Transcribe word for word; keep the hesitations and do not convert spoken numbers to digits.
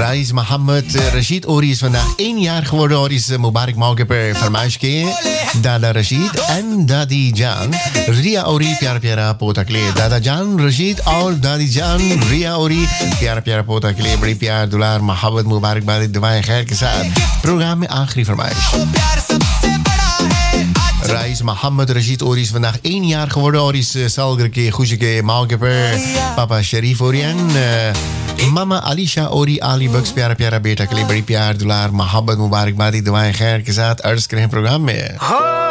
Rais Mohammed Rashid Ori is vandaag één jaar geworden. Ori is Mubarak mauke per farmaish kiye. Dada Rashid en Dadi Jan. Ria Ori प्यारा प्यारा पोता के लिए दादा जान रशीद और दादी जान रिया औरी प्यारा प्यारा पोता के लिए बड़ी प्यार दुलार मोहब्बत मुबारकबाद दुआएं खैर के साथ प्रोग्राम में आखिरी फरमाइश Rais Mohammed Rashid Ori is vandaag één jaar geworden. Ori is salger ke khushe ke mauke per papa Sharif Ori en uh, mama Alisha Ori Ali Bucks प्यारा प्यारा बेटा के लिए बड़ी प्यार दुलार मोहब्बत मुबारकबाद दुआएं खैर के साथ अर्ज करें प्रोग्राम में